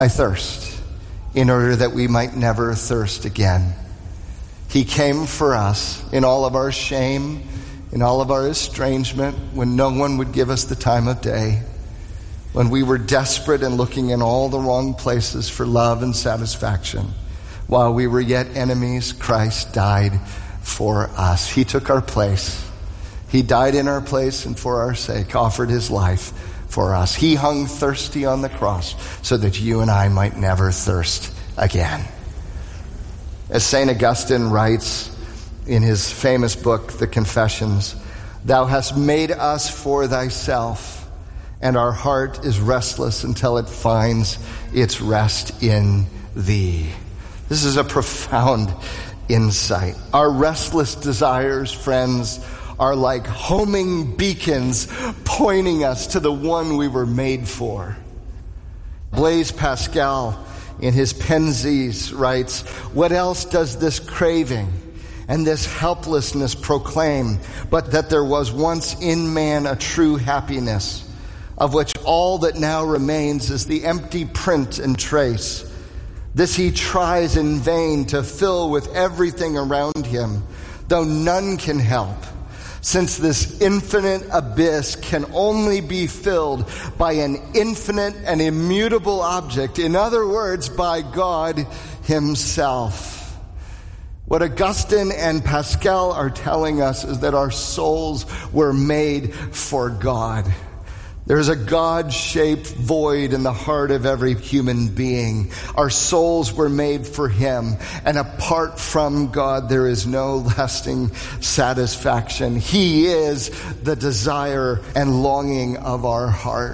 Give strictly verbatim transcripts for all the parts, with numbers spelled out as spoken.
I thirst in order that we might never thirst again. He came for us in all of our shame, in all of our estrangement, when no one would give us the time of day, when we were desperate and looking in all the wrong places for love and satisfaction. While we were yet enemies, Christ died for us. He took our place. He died in our place and for our sake offered his life for us. He hung thirsty on the cross so that you and I might never thirst again. As Saint Augustine writes in his famous book, The Confessions, "Thou hast made us for thyself, and our heart is restless until it finds its rest in thee." This is a profound insight. Our restless desires, friends, are like homing beacons pointing us to the one we were made for. Blaise Pascal, in his Pensies, writes, "What else does this craving and this helplessness proclaim but that there was once in man a true happiness, of which all that now remains is the empty print and trace? This he tries in vain to fill with everything around him, though none can help, since this infinite abyss can only be filled by an infinite and immutable object, in other words, by God himself." What Augustine and Pascal are telling us is that our souls were made for God. There's a God-shaped void in the heart of every human being. Our souls were made for him, and apart from God, there is no lasting satisfaction. He is the desire and longing of our heart.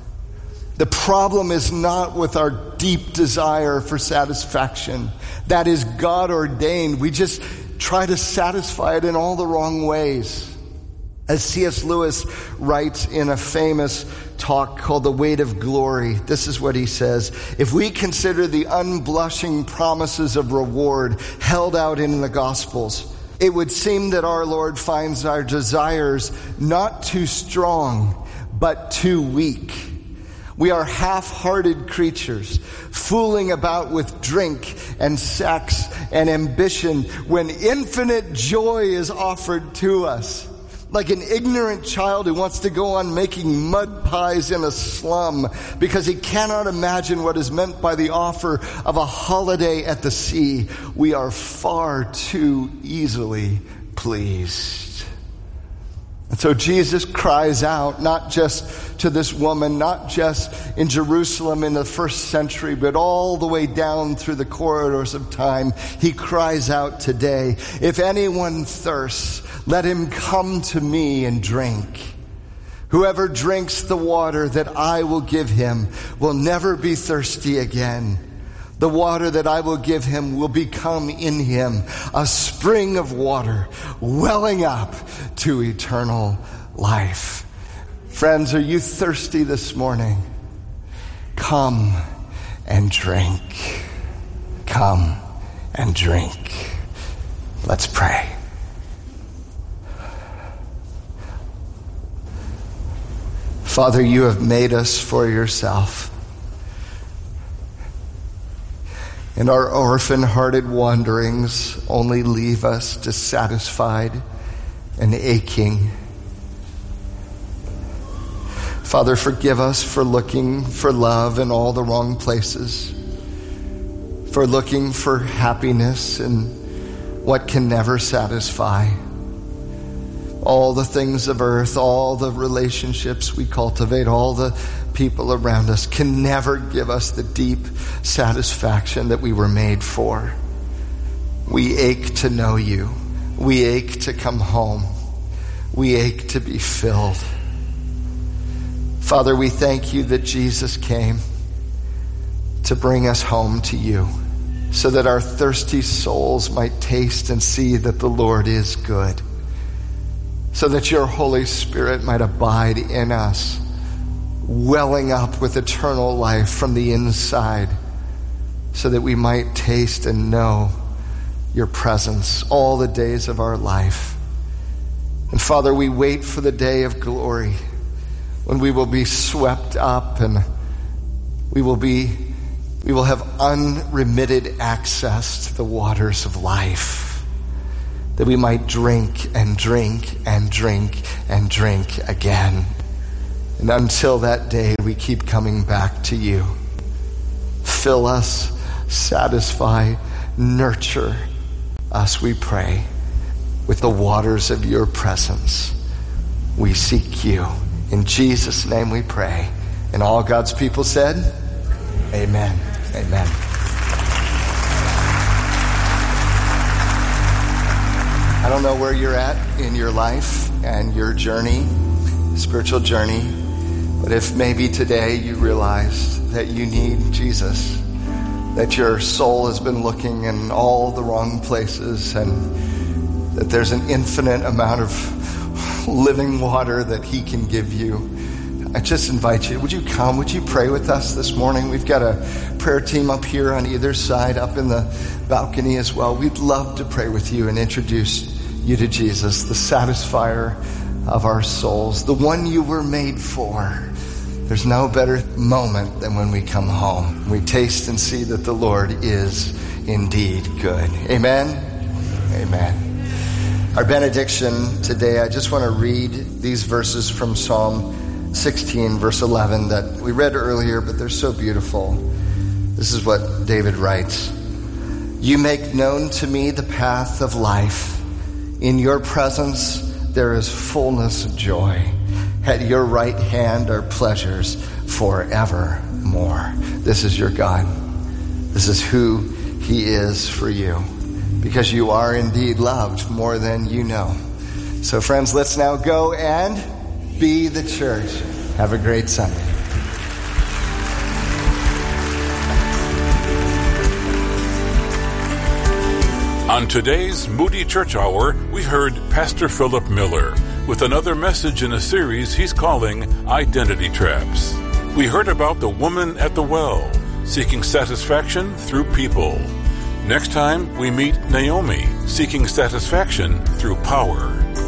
The problem is not with our deep desire for satisfaction. That is God ordained. We just try to satisfy it in all the wrong ways. As C S Lewis writes in a famous talk called The Weight of Glory, this is what he says: "If we consider the unblushing promises of reward held out in the Gospels, it would seem that our Lord finds our desires not too strong, but too weak. We are half-hearted creatures, fooling about with drink and sex and ambition when infinite joy is offered to us. Like an ignorant child who wants to go on making mud pies in a slum because he cannot imagine what is meant by the offer of a holiday at the sea, we are far too easily pleased." And so Jesus cries out, not just to this woman, not just in Jerusalem in the first century, but all the way down through the corridors of time. He cries out today, "If anyone thirsts, let him come to me and drink. Whoever drinks the water that I will give him will never be thirsty again. The water that I will give him will become in him a spring of water welling up to eternal life." Friends, are you thirsty this morning? Come and drink. Come and drink. Let's pray. Father, you have made us for yourself. And our orphan-hearted wanderings only leave us dissatisfied and aching. Father, forgive us for looking for love in all the wrong places, for looking for happiness in what can never satisfy. All the things of earth, all the relationships we cultivate, all the people around us can never give us the deep satisfaction that we were made for. We ache to know you. We ache to come home. We ache to be filled. Father, we thank you that Jesus came to bring us home to you so that our thirsty souls might taste and see that the Lord is good, so that your Holy Spirit might abide in us, welling up with eternal life from the inside, so that we might taste and know your presence all the days of our life. And Father, we wait for the day of glory when we will be swept up and we will be we will have unremitted access to the waters of life, that we might drink and drink and drink and drink again. And until that day, we keep coming back to you. Fill us, satisfy, nurture us, we pray, with the waters of your presence. We seek you. In Jesus' name we pray. And all God's people said, amen. Amen. I don't know where you're at in your life and your journey, spiritual journey, but if maybe today you realize that you need Jesus, that your soul has been looking in all the wrong places, and that there's an infinite amount of living water that he can give you, I just invite you, would you come? Would you pray with us this morning? We've got a prayer team up here on either side, up in the balcony as well. We'd love to pray with you and introduce you to Jesus, the satisfier of our souls, the one you were made for. There's no better moment than when we come home. We taste and see that the Lord is indeed good. Amen? Amen. Our benediction today, I just want to read these verses from Psalm sixteen, verse eleven, that we read earlier, but they're so beautiful. This is what David writes. You make known to me the path of life. In your presence there is fullness of joy. At your right hand are pleasures forevermore. This is your God. This is who he is for you, because you are indeed loved more than you know. So friends, let's now go and be the church. Have a great Sunday. On today's Moody Church Hour, we heard Pastor Philip Miller with another message in a series he's calling Identity Traps. We heard about the woman at the well, seeking satisfaction through people. Next time, we meet Naomi, seeking satisfaction through power.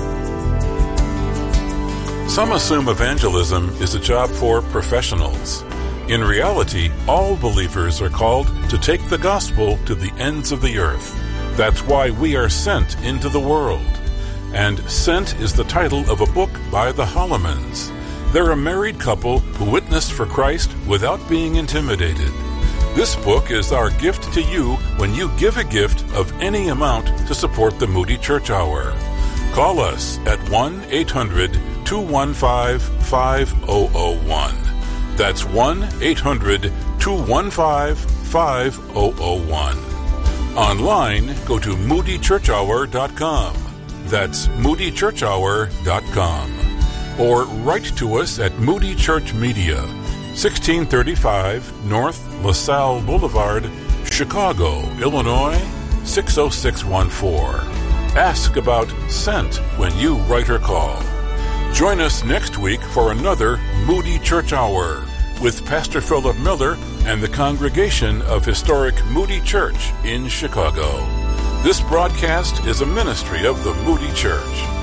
Some assume evangelism is a job for professionals. In reality, all believers are called to take the gospel to the ends of the earth. That's why we are sent into the world. And Sent is the title of a book by the Hollemans. They're a married couple who witnessed for Christ without being intimidated. This book is our gift to you when you give a gift of any amount to support the Moody Church Hour. Call us at one eight hundred two one five five zero zero one. That's one eight hundred two one five five zero zero one. Online, go to moody church hour dot com. That's moody church hour dot com. Or write to us at Moody Church Media, sixteen thirty-five North LaSalle Boulevard, Chicago, Illinois, six oh six one four. Ask about Sent when you write or call. Join us next week for another Moody Church Hour with Pastor Philip Miller and the congregation of historic Moody Church in Chicago. This broadcast is a ministry of the Moody Church.